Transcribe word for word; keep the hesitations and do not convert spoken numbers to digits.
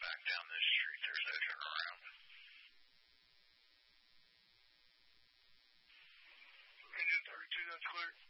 back down this street. There's no turnaround. Engine thirty-two, that's clear.